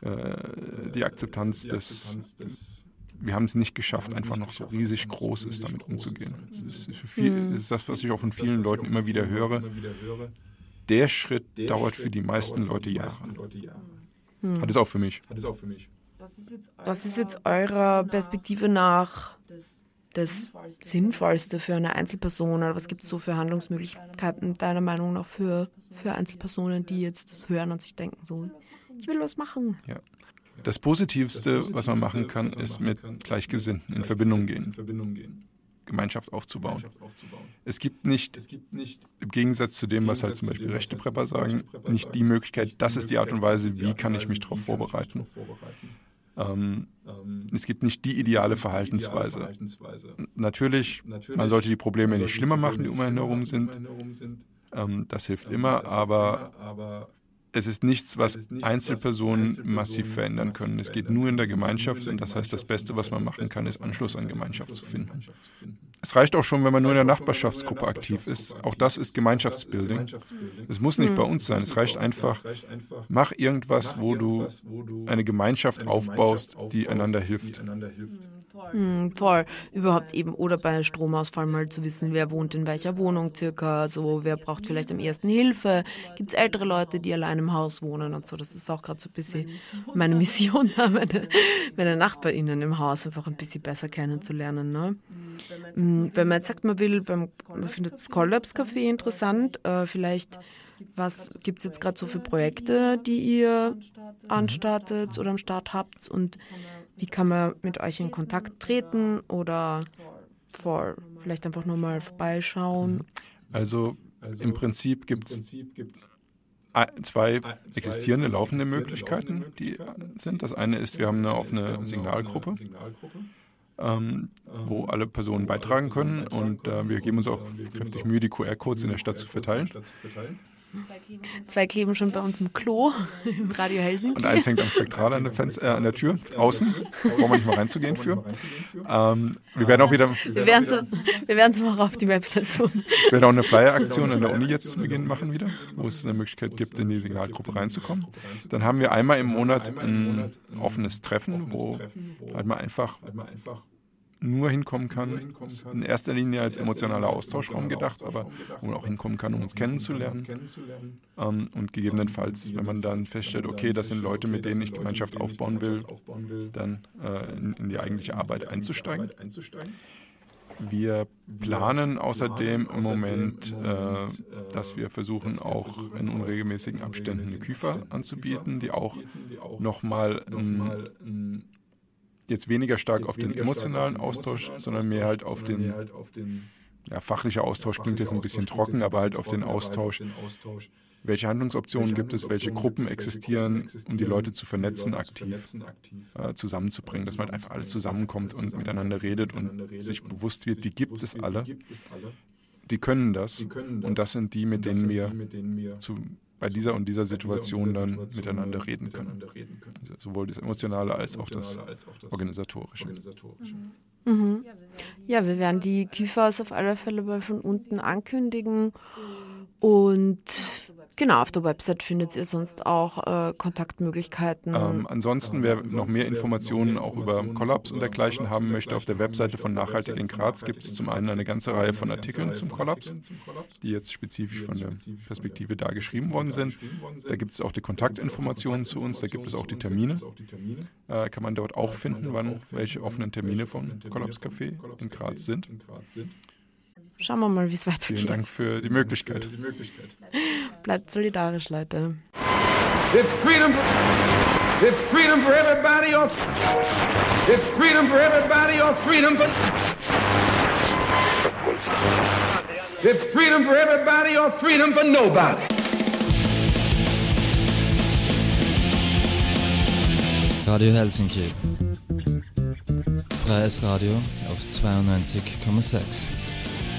die Akzeptanz des... Wir haben es nicht geschafft, einfach noch so riesig groß ist, damit umzugehen. Das ist das, was ich auch von vielen Leuten immer wieder höre. Der Schritt dauert für die meisten Leute Jahre. Hat es auch für mich. Was ist jetzt eurer Perspektive nach das Sinnvollste für eine Einzelperson? Oder was gibt es so für Handlungsmöglichkeiten deiner Meinung nach für Einzelpersonen, die jetzt das hören und sich denken so, ich will was machen? Ja. Das Positivste, was man machen kann, ist mit Gleichgesinnten in Verbindung gehen, Gemeinschaft aufzubauen. Es gibt nicht, im Gegensatz zu dem, was halt zum Beispiel rechte Prepper sagen, nicht die Möglichkeit, das ist die Art und Weise, wie kann ich mich darauf vorbereiten. Es gibt nicht die ideale Verhaltensweise. Natürlich, man sollte die Probleme nicht schlimmer machen, die um einen herum sind. Das hilft immer, aber es ist nichts, was Einzelpersonen massiv verändern können. Es geht nur in der Gemeinschaft und das heißt, das Beste, was man machen kann, ist Anschluss an Gemeinschaft zu finden. Es reicht auch schon, wenn man nur in der Nachbarschaftsgruppe aktiv ist. Auch das ist Gemeinschaftsbuilding. Es muss nicht bei uns sein. Es reicht einfach, mach irgendwas, wo du eine Gemeinschaft aufbaust, die einander hilft. Voll. Überhaupt eben, oder bei Stromausfall mal zu wissen, wer wohnt in welcher Wohnung circa, so wer braucht vielleicht am ersten Hilfe, gibt es ältere Leute, die allein im Haus wohnen und so. Das ist auch gerade so ein bisschen meine Mission, meine NachbarInnen im Haus einfach ein bisschen besser kennenzulernen. Ne? Wenn man jetzt sagt, man findet das Collapse Café interessant, vielleicht, was gibt es jetzt gerade so für Projekte, die ihr anstartet oder am Start habt und wie kann man mit euch in Kontakt treten oder vielleicht einfach nur mal vorbeischauen? Also im Prinzip gibt es zwei existierende, laufende Möglichkeiten, die sind. Das eine ist, wir haben eine offene Signalgruppe, wo alle Personen beitragen können und wir geben uns auch kräftig Mühe, die QR-Codes in der Stadt zu verteilen. 2 kleben schon bei uns im Klo, im Radio Helsinki. Und eins hängt am Spektral an der Tür, außen, brauchen wir nicht mal reinzugehen für. Wir werden auch wieder... Wir werden es mal auf die Website tun. Wir werden auch eine Flyer-Aktion an der Uni jetzt zu Beginn machen wieder, wo es eine Möglichkeit gibt, in die Signalgruppe reinzukommen. Dann haben wir einmal im Monat ein offenes Treffen, wo halt mal einfach nur hinkommen kann, in erster Linie als emotionaler Austauschraum gedacht, aber wo man auch hinkommen kann, um uns kennenzulernen. Und gegebenenfalls, wenn man dann feststellt, okay, das sind Leute, mit denen ich Gemeinschaft aufbauen will, dann in die eigentliche Arbeit einzusteigen. Wir planen außerdem im Moment, dass wir versuchen, auch in unregelmäßigen Abständen eine Küfer anzubieten, die auch nochmal jetzt weniger stark auf den emotionalen Austausch, sondern mehr halt auf den, fachlicher Austausch klingt jetzt ein bisschen trocken, aber halt auf den Austausch. Welche Handlungsoptionen gibt es, welche Gruppen existieren, um die Leute zu vernetzen, aktiv zusammenzubringen, dass man halt einfach alles zusammenkommt und miteinander redet und sich bewusst wird, die gibt es alle, die können das und das sind die, mit denen wir bei dieser und dieser Situation dann miteinander reden können. Also sowohl das Emotionale als auch das Organisatorische. Mhm. Ja, wir werden die Küfers auf alle Fälle mal von unten ankündigen und genau, auf der Website findet ihr sonst auch Kontaktmöglichkeiten. Ansonsten, wer noch mehr Informationen auch über Collapse und dergleichen haben möchte, auf der Webseite von Nachhaltig in Graz gibt es zum einen eine ganze Reihe von Artikeln zum Collapse, die jetzt spezifisch von der Perspektive da geschrieben worden sind. Da gibt es auch die Kontaktinformationen zu uns, da gibt es auch die Termine. Kann man dort auch finden, wann welche offenen Termine vom Collapse Café in Graz sind. Schauen wir mal, wie es weitergeht. Vielen Dank für die Möglichkeit. Bleibt solidarisch, Leute. It's freedom for everybody or it's freedom for everybody or freedom for it's freedom for everybody or freedom for nobody. Radio Helsinki. Freies Radio auf 92,6.